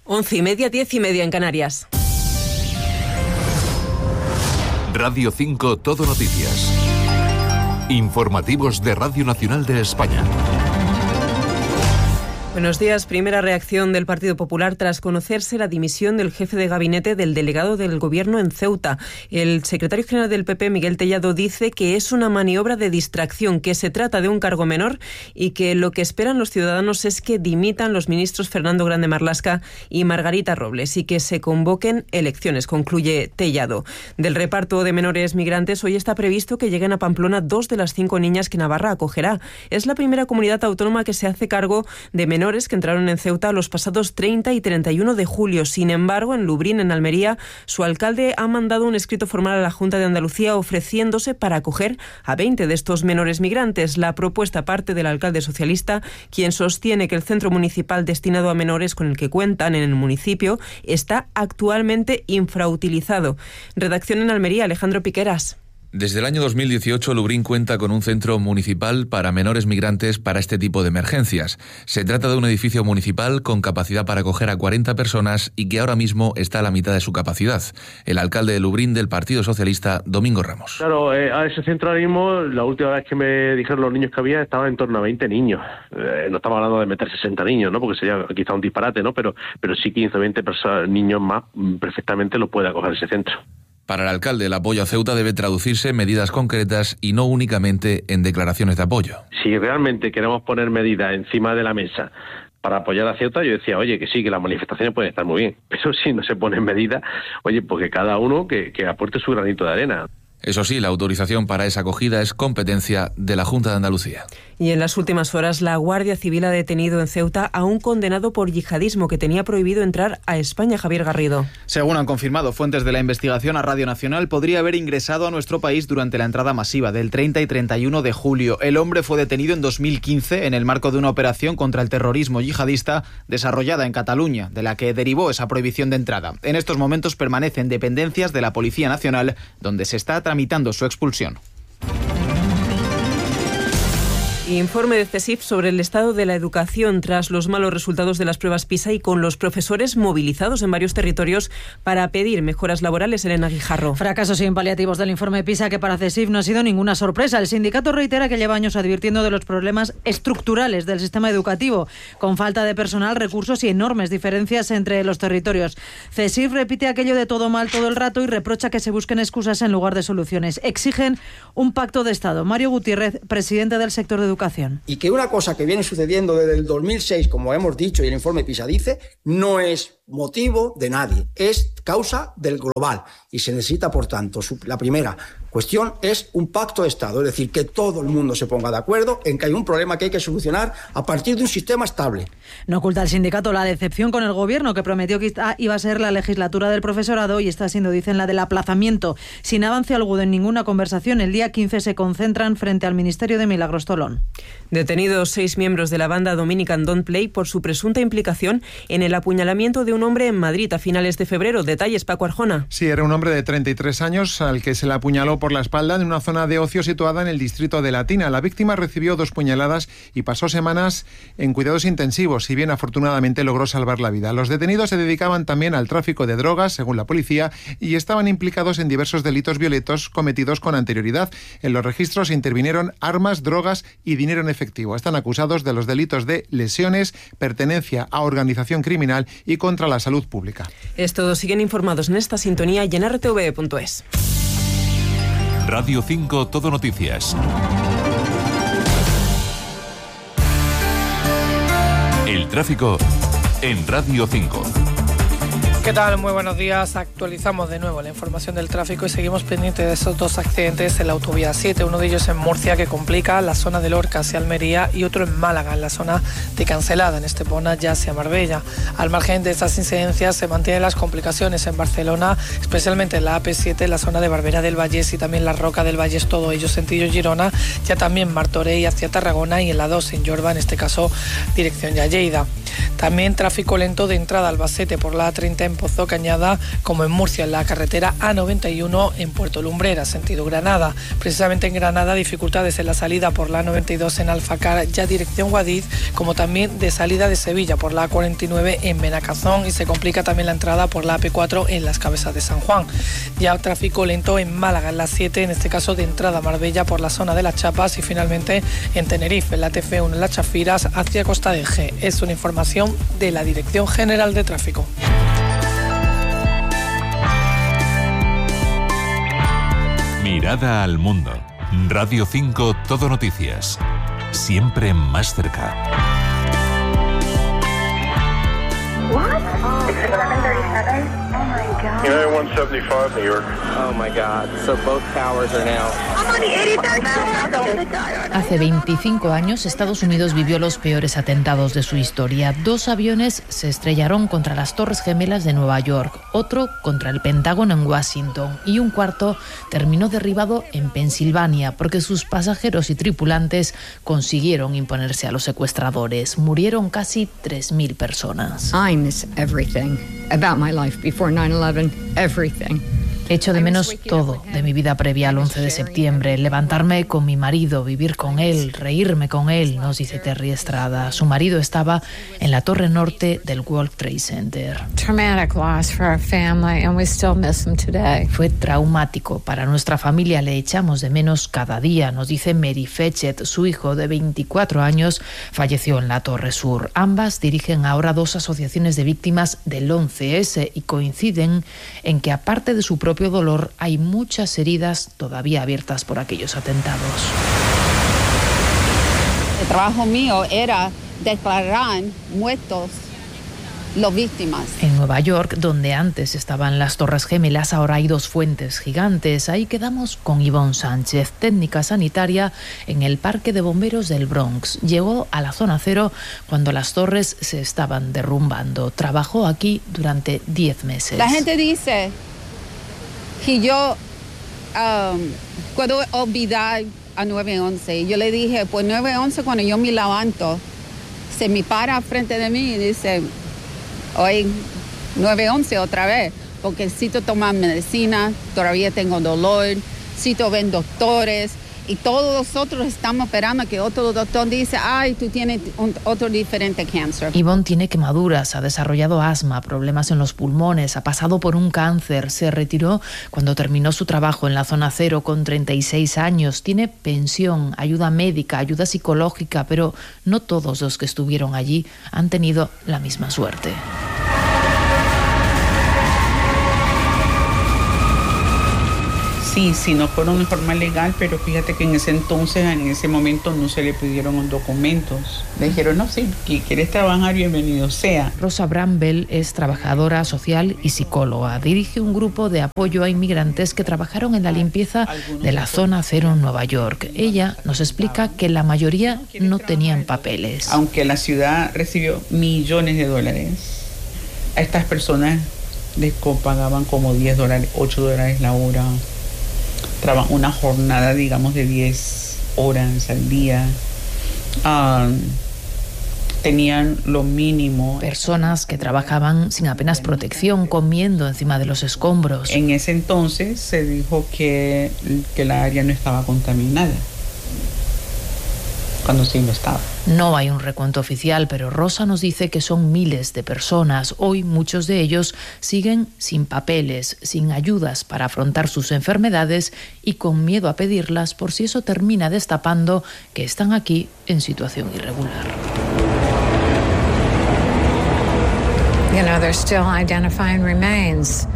11:30, 10:30 en Canarias. Radio 5 Todo Noticias. Informativos de Radio Nacional de España. Buenos días. Primera reacción del Partido Popular tras conocerse la dimisión del jefe de gabinete del delegado del Gobierno en Ceuta. El secretario general del PP, Miguel Tellado, dice que es una maniobra de distracción, que se trata de un cargo menor y que lo que esperan los ciudadanos es que dimitan los ministros Fernando Grande Marlaska y Margarita Robles y que se convoquen elecciones, concluye Tellado. Del reparto de menores migrantes, hoy está previsto que lleguen a Pamplona 2 de las 5 niñas que Navarra acogerá. Es la primera comunidad autónoma que se hace cargo de menores que entraron en Ceuta los pasados 30 y 31 de julio. Sin embargo, en Lubrín, en Almería, su alcalde ha mandado un escrito formal a la Junta de Andalucía ofreciéndose para acoger a 20 de estos menores migrantes. La propuesta parte del alcalde socialista, quien sostiene que el centro municipal destinado a menores con el que cuentan en el municipio está actualmente infrautilizado. Redacción en Almería, Alejandro Piqueras. Desde el año 2018, Lubrín cuenta con un centro municipal para menores migrantes para este tipo de emergencias. Se trata de un edificio municipal con capacidad para acoger a 40 personas y que ahora mismo está a la mitad de su capacidad. El alcalde de Lubrín del Partido Socialista, Domingo Ramos. Claro, a ese centro ahora mismo, la última vez que me dijeron los niños que había, estaba en torno a 20 niños. No estamos hablando de meter 60 niños, ¿no? Porque sería quizá un disparate, ¿no? Pero sí 15 o 20 niños más perfectamente lo puede acoger ese centro. Para el alcalde, el apoyo a Ceuta debe traducirse en medidas concretas y no únicamente en declaraciones de apoyo. Si realmente queremos poner medidas encima de la mesa para apoyar a Ceuta, yo decía, oye, que sí, que las manifestaciones pueden estar muy bien, pero si no se ponen medidas, oye, pues que cada uno que aporte su granito de arena. Eso sí, la autorización para esa acogida es competencia de la Junta de Andalucía. Y en las últimas horas, la Guardia Civil ha detenido en Ceuta a un condenado por yihadismo que tenía prohibido entrar a España. Javier Garrido. Según han confirmado fuentes de la investigación a Radio Nacional, podría haber ingresado a nuestro país durante la entrada masiva del 30 y 31 de julio. El hombre fue detenido en 2015 en el marco de una operación contra el terrorismo yihadista desarrollada en Cataluña, de la que derivó esa prohibición de entrada. En estos momentos permanece en dependencias de la Policía Nacional, donde se está tramitando su expulsión. Informe de CSIC sobre el estado de la educación tras los malos resultados de las pruebas PISA y con los profesores movilizados en varios territorios para pedir mejoras laborales. Elena Guijarro. Fracasos sin paliativos del informe PISA, que para CSIC no ha sido ninguna sorpresa. El sindicato reitera que lleva años advirtiendo de los problemas estructurales del sistema educativo, con falta de personal, recursos y enormes diferencias entre los territorios. CSIC repite aquello de todo mal todo el rato y reprocha que se busquen excusas en lugar de soluciones. Exigen un pacto de Estado. Mario Gutiérrez, presidente del sector de educación. Y que una cosa que viene sucediendo desde el 2006, como hemos dicho y el informe PISA dice, no es motivo de nadie, es causa del global y se necesita, por tanto, la primera cuestión es un pacto de Estado, es decir, que todo el mundo se ponga de acuerdo en que hay un problema que hay que solucionar a partir de un sistema estable. No oculta el sindicato la decepción con el gobierno, que prometió que iba a ser la legislatura del profesorado y está siendo, dicen, la del aplazamiento. Sin avance alguno en ninguna conversación, el día 15 se concentran frente al Ministerio de Milagros Tolón. Detenidos 6 miembros de la banda Dominican Don't Play por su presunta implicación en el apuñalamiento de un hombre en Madrid a finales de febrero. Detalles, Paco Arjona. Sí, era un hombre de 33 años al que se le apuñaló por la espalda en una zona de ocio situada en el distrito de Latina. La víctima recibió 2 puñaladas y pasó semanas en cuidados intensivos, si bien afortunadamente logró salvar la vida. Los detenidos se dedicaban también al tráfico de drogas, según la policía, y estaban implicados en diversos delitos violentos cometidos con anterioridad. En los registros intervinieron armas, drogas y dinero en efectivo. Están acusados de los delitos de lesiones, pertenencia a organización criminal y contra la salud pública. Es todo. Siguen informados en esta sintonía y en rtv.es. Radio 5 Todo Noticias. El tráfico en Radio 5. ¿Qué tal? Muy buenos días. Actualizamos de nuevo la información del tráfico y seguimos pendientes de esos 2 accidentes en la autovía 7. Uno de ellos en Murcia, que complica la zona de Lorca hacia Almería, y otro en Málaga, en la zona de Cancelada, en Estepona, ya hacia Marbella. Al margen de estas incidencias, se mantienen las complicaciones en Barcelona, especialmente en la AP7, en la zona de Barberá del Vallés y también la Roca del Vallés, todo ello sentido Girona, ya también Martorell hacia Tarragona, y en la 2 en Jorba, en este caso dirección ya Lleida. También tráfico lento de entrada a Albacete por la A30 en Pozo Cañada, como en Murcia en la carretera A91 en Puerto Lumbrera, sentido Granada. Precisamente en Granada, dificultades en la salida por la A92 en Alfacar, ya dirección Guadix, como también de salida de Sevilla por la A49 en Benacazón, y se complica también la entrada por la AP4 en Las Cabezas de San Juan. Ya tráfico lento en Málaga, en la 7, en este caso de entrada a Marbella por la zona de Las Chapas, y finalmente en Tenerife, en la TF1 en Las Chafiras hacia Costa de G. Es una información de la Dirección General de Tráfico. Mirada al mundo. Radio 5 Todo Noticias. Siempre más cerca. What? It's 11:37. Oh my God. United 175, New York. Oh my God. So both towers are now. I'm on the 83rd floor. Hace 25 años, Estados Unidos vivió los peores atentados de su historia. 2 aviones se estrellaron contra las Torres Gemelas de Nueva York, otro contra el Pentágono en Washington y un cuarto terminó derribado en Pensilvania porque sus pasajeros y tripulantes consiguieron imponerse a los secuestradores. Murieron casi 3.000 personas. I miss everything about my life before 9/11, everything. Echo de menos todo de mi vida previa al 11 de septiembre. Levantarme con mi marido, vivir con él, reírme con él, nos dice Terry Estrada. Su marido estaba en la torre norte del World Trade Center. Traumatic loss for our family and we still miss him today. Fue traumático para nuestra familia, le echamos de menos cada día, nos dice Mary Fetchet. Su hijo de 24 años falleció en la Torre Sur. Ambas dirigen ahora 2 asociaciones de víctimas del 11S y coinciden en que aparte de su propio dolor, hay muchas heridas todavía abiertas por aquellos atentados. El trabajo mío era declarar muertos las víctimas. En Nueva York, donde antes estaban las Torres Gemelas, ahora hay 2 fuentes gigantes. Ahí quedamos con Ivonne Sánchez, técnica sanitaria en el Parque de Bomberos del Bronx. Llegó a la zona cero cuando las torres se estaban derrumbando. Trabajó aquí durante 10 meses. La gente dice que yo puedo olvidar a 911. Yo le dije, pues 911 cuando yo me levanto, se me para frente de mí y dice, hoy 911 otra vez, porque necesito tomar medicina, todavía tengo dolor, necesito ver doctores. Y todos nosotros estamos esperando que otro doctor dice, ay, tú tienes otro diferente cáncer. Ivonne tiene quemaduras, ha desarrollado asma, problemas en los pulmones, ha pasado por un cáncer, se retiró cuando terminó su trabajo en la zona cero con 36 años, tiene pensión, ayuda médica, ayuda psicológica, pero no todos los que estuvieron allí han tenido la misma suerte. Sí, no fueron de forma legal, pero fíjate que en ese momento no se le pidieron los documentos. Le dijeron, no, sí, que quieres trabajar, bienvenido sea. Rosa Bramble es trabajadora social y psicóloga. Dirige un grupo de apoyo a inmigrantes que trabajaron en la limpieza de la zona cero en Nueva York. Ella nos explica que la mayoría no tenían papeles. Aunque la ciudad recibió millones de dólares, a estas personas les pagaban como $10, $8 la hora. Una jornada, digamos, de 10 horas al día. Tenían lo mínimo. Personas que trabajaban sin apenas protección, comiendo encima de los escombros. En ese entonces se dijo que la área no estaba contaminada, cuando sí lo estaba. No hay un recuento oficial, pero Rosa nos dice que son miles de personas. Hoy muchos de ellos siguen sin papeles, sin ayudas para afrontar sus enfermedades y con miedo a pedirlas por si eso termina destapando que están aquí en situación irregular. You know, they're still identifying remains.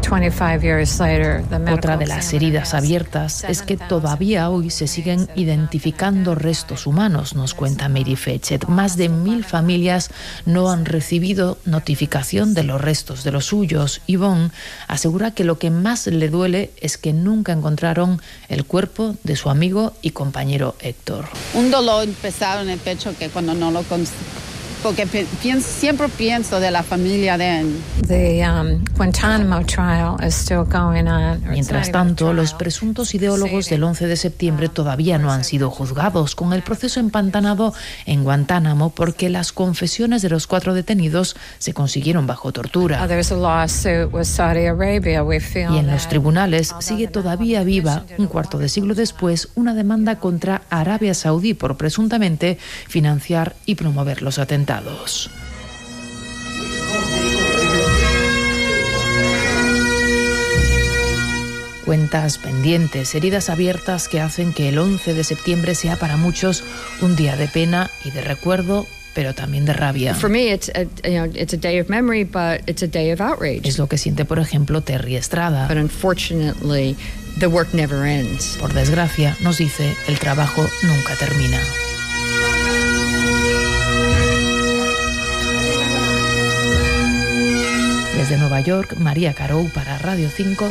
Otra de las heridas abiertas es que todavía hoy se siguen identificando restos humanos, nos cuenta Mary Fetchet. Más de 1.000 familias no han recibido notificación de los restos de los suyos. Ivonne asegura que lo que más le duele es que nunca encontraron el cuerpo de su amigo y compañero Héctor. Un dolor pesado en el pecho que cuando no lo porque siempre pienso de la familia de él. The Guantanamo trial is still going on. Mientras tanto, los presuntos ideólogos del 11 de septiembre todavía no han sido juzgados, con el proceso empantanado en Guantánamo porque las confesiones de los 4 detenidos se consiguieron bajo tortura. Y en los tribunales sigue todavía viva, un cuarto de siglo después, una demanda contra Arabia Saudí por presuntamente financiar y promover los atentados. Cuentas pendientes, heridas abiertas que hacen que el 11 de septiembre sea para muchos un día de pena y de recuerdo, pero también de rabia. For me, it's a day of memory, but it's a day of outrage. Es lo que siente, por ejemplo, Terry Estrada. But unfortunately, the work never ends. Por desgracia, nos dice, el trabajo nunca termina. Desde Nueva York, María Carou para Radio 5.